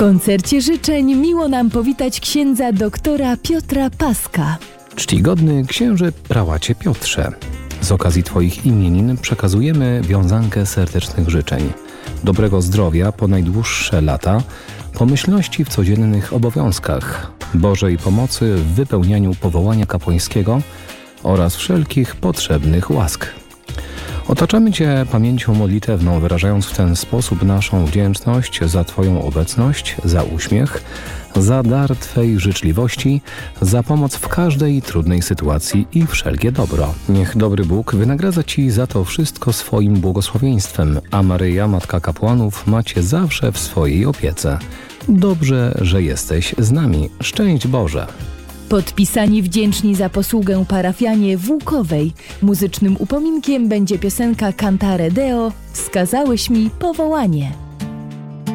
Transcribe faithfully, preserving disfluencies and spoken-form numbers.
koncercie życzeń miło nam powitać księdza doktora Piotra Paska. Czcigodny księże prałacie Piotrze, z okazji Twoich imienin przekazujemy wiązankę serdecznych życzeń, dobrego zdrowia po najdłuższe lata, pomyślności w codziennych obowiązkach, Bożej pomocy w wypełnianiu powołania kapłańskiego oraz wszelkich potrzebnych łask. Otaczamy Cię pamięcią modlitewną, wyrażając w ten sposób naszą wdzięczność za Twoją obecność, za uśmiech, za dar Twej życzliwości, za pomoc w każdej trudnej sytuacji i wszelkie dobro. Niech dobry Bóg wynagradza Ci za to wszystko swoim błogosławieństwem, a Maryja, Matka Kapłanów, ma Cię zawsze w swojej opiece. Dobrze, że jesteś z nami. Szczęść Boże! Podpisani wdzięczni za posługę parafianie w Łukowej. Muzycznym upominkiem będzie piosenka Cantare Deo, Wskazałeś mi powołanie.